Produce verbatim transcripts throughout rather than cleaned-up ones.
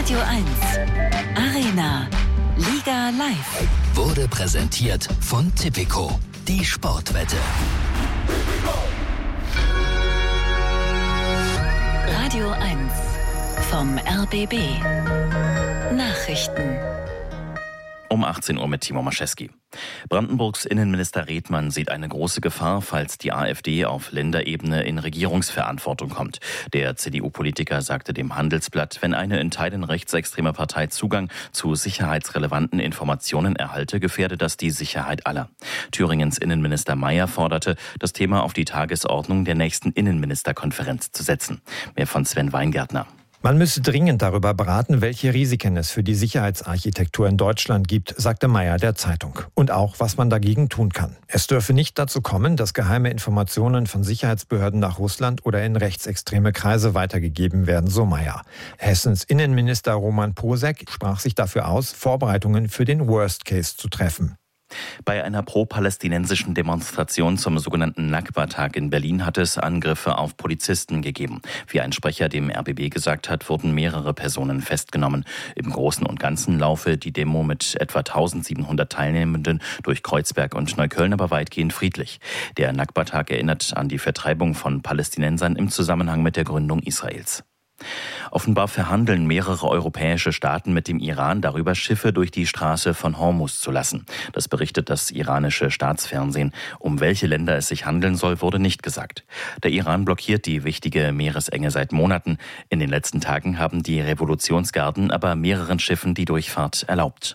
Radio eins. Arena. Liga live. Wurde präsentiert von Tipico. Die Sportwette. Radio eins. Vom R B B. Nachrichten. Um achtzehn Uhr mit Timo Maschewski. Brandenburgs Innenminister Redmann sieht eine große Gefahr, falls die AfD auf Länderebene in Regierungsverantwortung kommt. Der C D U-Politiker sagte dem Handelsblatt, wenn eine in Teilen rechtsextreme Partei Zugang zu sicherheitsrelevanten Informationen erhalte, gefährde das die Sicherheit aller. Thüringens Innenminister Mayer forderte, das Thema auf die Tagesordnung der nächsten Innenministerkonferenz zu setzen. Mehr von Sven Weingärtner. Man müsse dringend darüber beraten, welche Risiken es für die Sicherheitsarchitektur in Deutschland gibt, sagte Mayer der Zeitung. Und auch, was man dagegen tun kann. Es dürfe nicht dazu kommen, dass geheime Informationen von Sicherheitsbehörden nach Russland oder in rechtsextreme Kreise weitergegeben werden, so Mayer. Hessens Innenminister Roman Posek sprach sich dafür aus, Vorbereitungen für den Worst Case zu treffen. Bei einer pro-palästinensischen Demonstration zum sogenannten Nakba-Tag in Berlin hat es Angriffe auf Polizisten gegeben. Wie ein Sprecher dem R B B gesagt hat, wurden mehrere Personen festgenommen. Im Großen und Ganzen laufe die Demo mit etwa eintausendsiebenhundert Teilnehmenden durch Kreuzberg und Neukölln aber weitgehend friedlich. Der Nakba-Tag erinnert an die Vertreibung von Palästinensern im Zusammenhang mit der Gründung Israels. Offenbar verhandeln mehrere europäische Staaten mit dem Iran darüber, Schiffe durch die Straße von Hormuz zu lassen. Das berichtet das iranische Staatsfernsehen. Um welche Länder es sich handeln soll, wurde nicht gesagt. Der Iran blockiert die wichtige Meeresenge seit Monaten. In den letzten Tagen haben die Revolutionsgarden aber mehreren Schiffen die Durchfahrt erlaubt.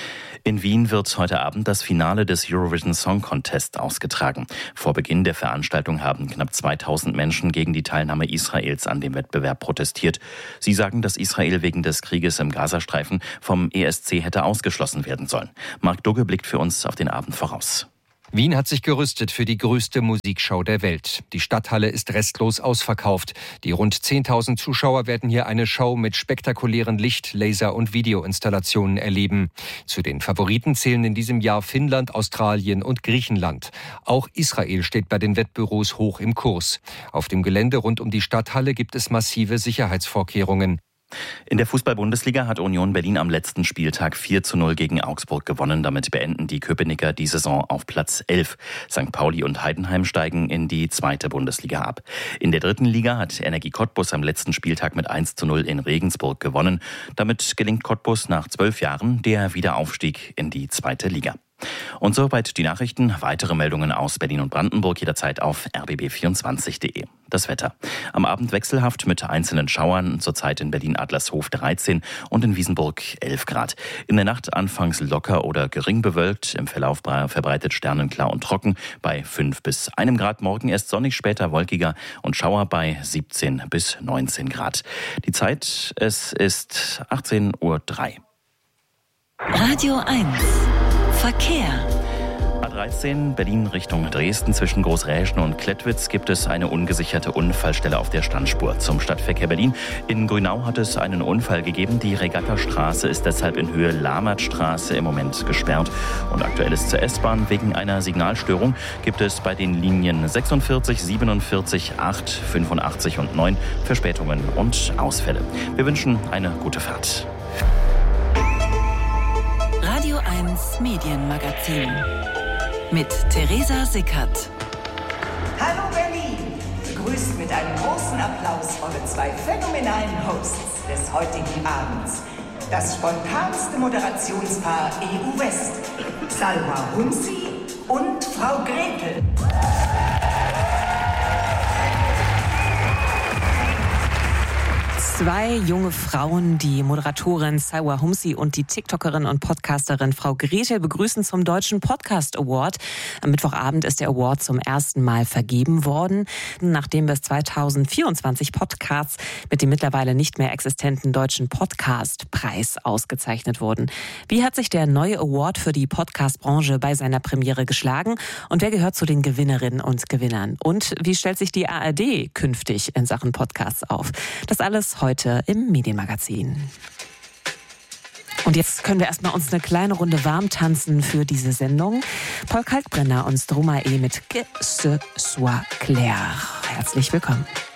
In Wien wird heute Abend das Finale des Eurovision Song Contest ausgetragen. Vor Beginn der Veranstaltung haben knapp zweitausend Menschen gegen die Teilnahme Israels an dem Wettbewerb protestiert. Sie sagen, dass Israel wegen des Krieges im Gazastreifen vom E S C hätte ausgeschlossen werden sollen. Marc Dugge blickt für uns auf den Abend voraus. Wien hat sich gerüstet für die größte Musikshow der Welt. Die Stadthalle ist restlos ausverkauft. Die rund zehntausend Zuschauer werden hier eine Show mit spektakulären Licht-, Laser- und Videoinstallationen erleben. Zu den Favoriten zählen in diesem Jahr Finnland, Australien und Griechenland. Auch Israel steht bei den Wettbüros hoch im Kurs. Auf dem Gelände rund um die Stadthalle gibt es massive Sicherheitsvorkehrungen. In der Fußball-Bundesliga hat Union Berlin am letzten Spieltag vier zu null gegen Augsburg gewonnen. Damit beenden die Köpenicker die Saison auf Platz elf. Sankt Pauli und Heidenheim steigen in die zweite Bundesliga ab. In der dritten Liga hat Energie Cottbus am letzten Spieltag mit eins zu null in Regensburg gewonnen. Damit gelingt Cottbus nach zwölf Jahren der Wiederaufstieg in die zweite Liga. Und soweit die Nachrichten. Weitere Meldungen aus Berlin und Brandenburg jederzeit auf r b b vierundzwanzig punkt de. Das Wetter. Am Abend wechselhaft mit einzelnen Schauern, zurzeit in Berlin-Adlershof dreizehn und in Wiesenburg elf Grad. In der Nacht anfangs locker oder gering bewölkt, im Verlauf verbreitet sternenklar und trocken bei fünf bis einem Grad. Morgen erst sonnig, später wolkiger und Schauer bei siebzehn bis neunzehn Grad. Die Zeit, es ist achtzehn Uhr drei. Radio eins. Verkehr. A dreizehn Berlin Richtung Dresden zwischen Großräschen und Klettwitz gibt es eine ungesicherte Unfallstelle auf der Standspur zum Stadtverkehr Berlin. In Grünau hat es einen Unfall gegeben. Die Regattastraße ist deshalb in Höhe Lammertstraße im Moment gesperrt. Und aktuell ist zur S-Bahn wegen einer Signalstörung gibt es bei den Linien sechsundvierzig, siebenundvierzig, acht, fünfundachtzig und neun Verspätungen und Ausfälle. Wir wünschen eine gute Fahrt. Radio eins Medienmagazin mit Theresa Sickert. Hallo Berlin! Begrüßt mit einem großen Applaus eure zwei phänomenalen Hosts des heutigen Abends. Das spontanste Moderationspaar E U West. Salwa Humsi und Frau Gretel. Zwei junge Frauen, die Moderatorin Salwa Humsi und die TikTokerin und Podcasterin Frau Gretel begrüßen zum Deutschen Podcast Award. Am Mittwochabend ist der Award zum ersten Mal vergeben worden, nachdem bis zweitausendvierundzwanzig Podcasts mit dem mittlerweile nicht mehr existenten Deutschen Podcast-Preis ausgezeichnet wurden. Wie hat sich der neue Award für die Podcast-Branche bei seiner Premiere geschlagen und wer gehört zu den Gewinnerinnen und Gewinnern? Und wie stellt sich die A R D künftig in Sachen Podcasts auf? Das alles heute Heute im Medienmagazin. Und jetzt können wir erstmal uns eine kleine Runde warm tanzen für diese Sendung. Paul Kalkbrenner und Stromae mit Que ce soit clair. Herzlich willkommen.